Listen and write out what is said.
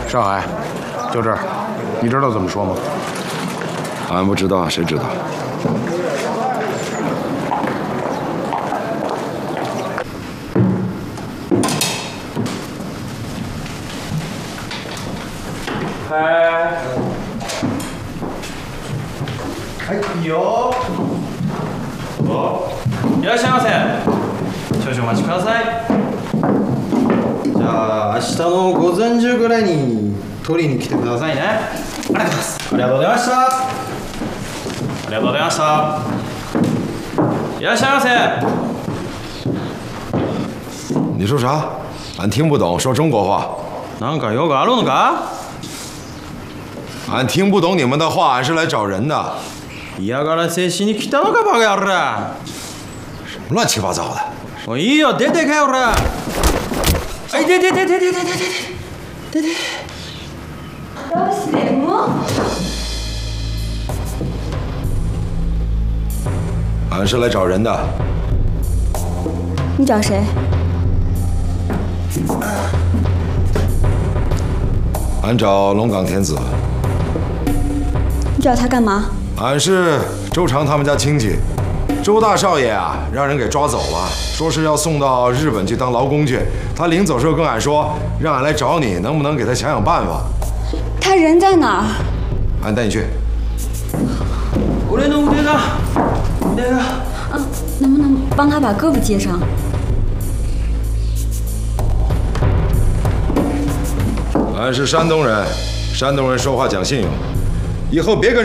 上海，就这儿，你知道怎么说吗？ 俺不知道，谁知道？ いいよ。いらっしゃいませ。少々お待ちください。じゃあ明日の午前中ぐらいに取りに来てくださいね。ありがとうございます。ありがとうございました。ありがとうございました。いらっしゃいませ。 你说啥？俺听不懂，说中国话。 なんか用があるのか？ 俺听不懂你们的话，俺是来找人的。 嫌がらせしに来たのかバカ野郎！ 乱七八糟的。 もういいよ、出てけよ、ほら！はい、出て。 どうしても？ 俺是来找人的。 你找谁？ 俺找龙岗天子。 你找他干嘛？ 俺是周长他们家亲戚。周大少爷啊，让人给抓走了，说是要送到日本去当劳工去。他临走时候跟俺说，让俺来找你，能不能给他想想办法？ 他人在哪儿？ 俺带你去。 俺の腕が。 能不能帮他把胳膊接上？ 俺是山东人，山东人说话讲信用，以后别跟